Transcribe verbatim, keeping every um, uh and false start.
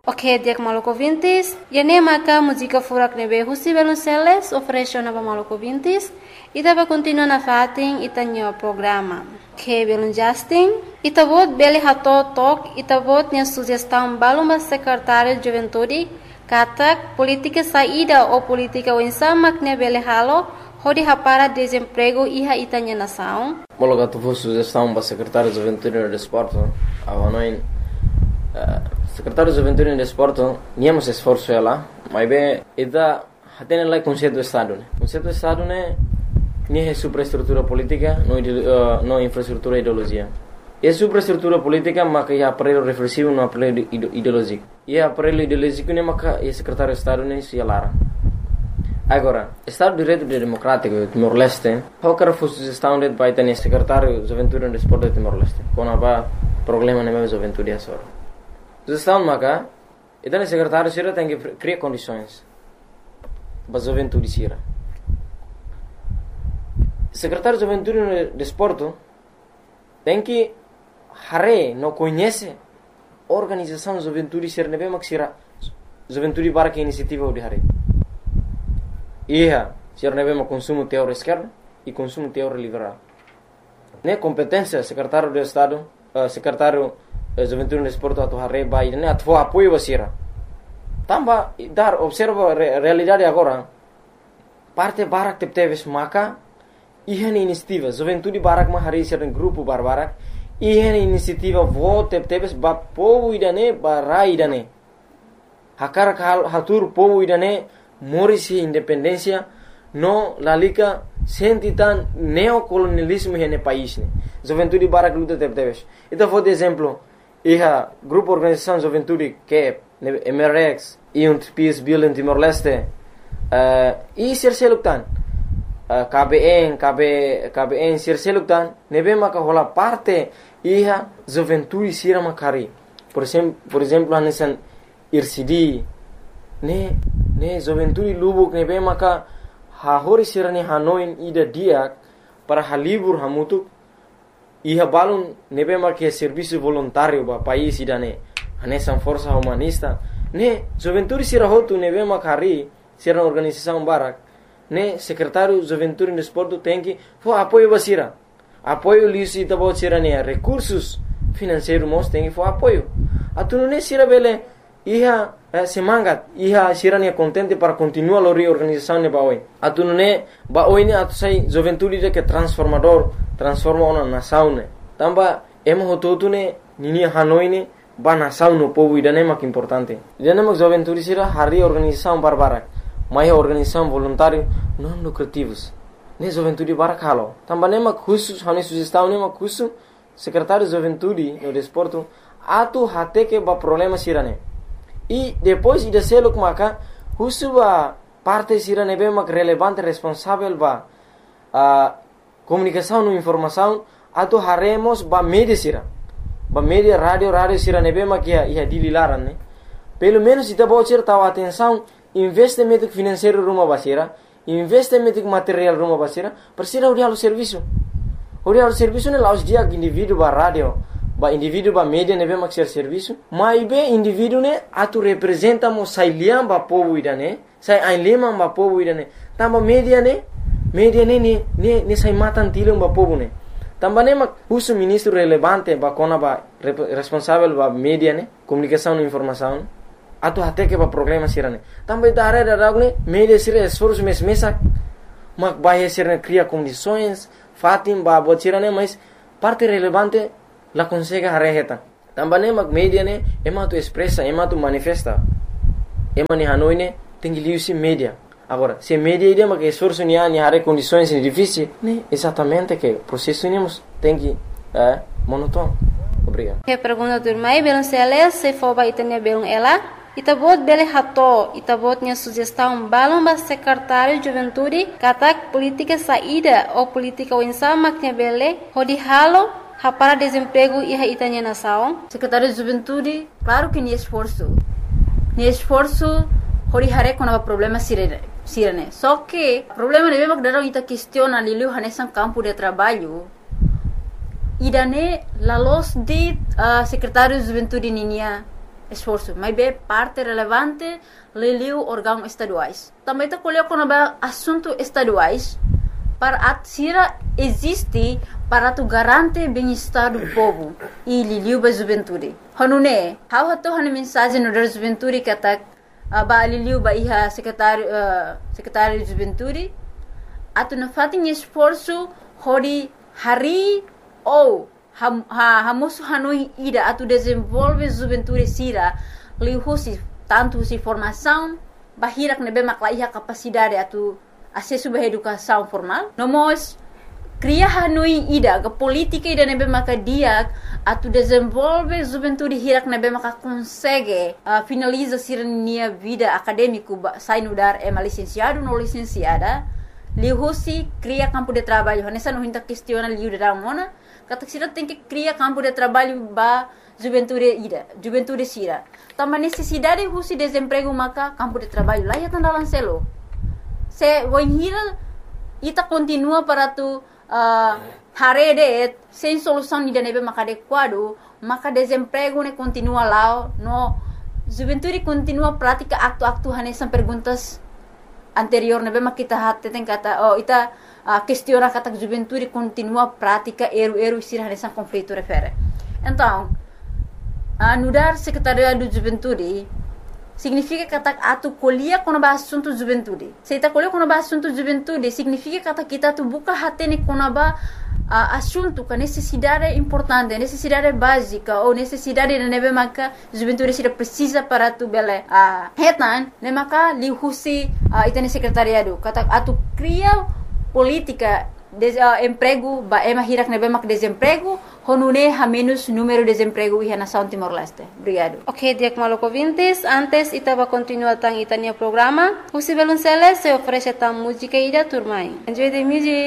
Ok, dia Maluco Vintis. E nem maca música furak nebe husi Belunceles oferece na Maluco Vintis. E tava continua na fatin e tanho programa. Que Belun Justin. E tavot bele hato tok e tavot nia sugestão baluma secretário de Juventude. Katak política saída ou política wensamak ne bele halo. Hodi hapara desemprego iha itanya nação. Mologa tu vou sugestão para secretário de Juventude e Desporto. Avanoin secretário de Juventude e Desporto, niamos esforço ela, mas bem, ida hatene lá conceito do Estado, né? Conceito do Estado né, nem é superestrutura política, não uh, não infraestrutura ideologia. É superestrutura política, mas que é aparelho reflexivo, não aparelho ideológico. E é aparelho ideológico né, mas que é secretário de Estado né, se alara. Agora, Estado de Direito Democrático Timor-Leste, qualquer sugestão de para ter secretário de Juventude e Desporto de Timor-Leste, quando há problema na minha juventude é só. Sugestão maka, então o secretário sira tem que criar condições para a juventude sira. Secretário de Juventude e Desporto tem que hare não conhece organização de juventude sira nebe mak sira juventude para que iniciativa de hare. Ia sira nebe mak consumo teórico esquerdo e consumo teórico liberal. Ne competência secretário do Estado, uh, secretário Juventude e Desporto atu hare bai ne atu apoio basira. Tamba dar observa a realidade agora. Parte barak tep teves maka ihan iniciativa Juventude barak ma hare sira grupo barbarak ihan iniciativa vo tep teves ba povo idane barai idane. Hakar kal hatur povo idane morisi independência no lalika sentitan neocolonialismo hene país ne. Juventude barak luta tep teves. Então vou de exemplo Iha grupo organização Juventude que é M R X e um P S B em Timor-Leste uh, e Sirseluktan uh, K B N K B K B N Sirseluktan nebe maka hola parte iha Juventude sira makari por exemplo por exemplo hanesan R C D ne ne Juventude Lubuk nebe maka hahori sira ne Hanoi ida dia para halibur hamutuk Iha balun nebe marque serviço voluntário ba país idane hanesan força humanista ne juventude sira hotu nebe makari sira organização barak ne secretário juventude e desporto tem que fo apoio basira apoio lisi tabo sira ne recursos financeiros mos tem que fo apoio atunu ne sira bele iha eh, semangat iha sira ne contente para continuar a reorganização ne ba oi atunu ne ba oi ne atu sai juventude de que transformador transforma uma nação né tamba emo hototu ne nini Hanoi ne ba nação no povo idane mak importante idane mak juventude sira hari organização barbarak mai organização voluntário não lucrativos ne juventude barak halo tamba ne mak khusus hane sugestão ne mak khusus secretário de juventude no desporto atu hate que ba problema sira ne e depois ida seluk maka khusus ba parte sira ne be mak relevante responsável ba a comunicação e informação atu haremos ba mídia sira ba mídia rádio rádio sira nebe makia ia dililaran né pelo menos ita bocer tahu atenção investimento financeiro rumah basira investimento material rumah basira persira udah lo serviço udah lo serviço ne laus dia indivíduo ba rádio ba indivíduo ba mídia nebe makia serviço mas be indivíduo ne atu representa mo sailiam ba povo idane sai ainlema ba povo idane tamba mídia ne media ne ne ne ne sai matan tilung ba povo ne tambane mak usu ministro relevante ba kona ba responsável ba media ne comunicação e informação atu hate que ba problema sirane também dare da ragne media sira esforço mes mesa mak ba sirane cria condições fatim ba bot sirane mas parte relevante la consegue hareheta tambane mak media ne ema tu expressa ema tu manifesta ema ni Hanoi ne tem liusi media. Agora, se media ideia mas que esforço ni ani hare condições difíceis, né? Exatamente que o processo nemos tem que é monótono. Obrigado. Que pergunta do mai belum sele se for ba itanya belum ela, itabot bele hato, itabotnya sugestão balão ba secretário de juventude, katak política saída ou política wensa maknya bele, hodi halo para desemprego e a itanya nação. Secretário de juventude, claro que ni esforço. Ni esforço hori hare com o problema sirene. Sirene. Só que o problema de mesmo que daram ita questiona liliu hanesan campo de trabalho. Idane la los de uh, secretário de juventude ninia esforço, mas é parte relevante liliu órgãos estaduais. Também está colhendo com assuntos estaduais para a tira existe para tu garante bem-estar do povo e liliu ba juventude. Hanune, how hato hana mensagem no da juventude que tá ba liliu ba iha secretário uh, secretário de juventude atu na fatin esforço hori hari ou ham ha hamosu hanoi ida atu desenvolve juventude sira lihusi tanto si formação bahirak nebe maklaiha capacidade atu acesso à educação formal nomos cria hanoi ida ga política ida nebe maka dia atu desenvolve juventude hirak nebe maka consegue uh, finaliza sirnia vida acadêmico sai no dar é licenciado no licenciada lihusi cria campo de trabalho nessa não hinta questiona liu de ramona kata sira tem que criar campo de trabalho ba juventude ida juventude sira também necessidade husi desemprego maka campo de trabalho lá ya tanda lancelo se voinhira ita continua para tu uh, harede sem solução ida nebe maka adequado maka desemprego ne continua lá no juventude continua prática acto-acto hanesan perguntas anterior nebe maka kita hati tem kata oh ita a questiona kata juventude continua prática eru-eru sira hanesan conflito refere então a nudar secretaria do juventude significa kata atu colhia quando ba assunto juventude se ita colhia quando ba assunto juventude significa kata kita tu buka hati ne quando ba uh, assunto que necessidade importante necessidade básica ou necessidade de nebe maka juventude sira precisa para tu bele a uh, hetan ne maka lihusi uh, ita ne secretariado kata atu cria política de uh, emprego ba ema hirak nebe mak desemprego honune ha menos número de desemprego e nação Timor-Leste. Obrigado. Ok, Diak Maloko Vintes, antes itaba continua tang itania programa. Husi Belunceles se oferece tam música ida turmai. Enjoy the music.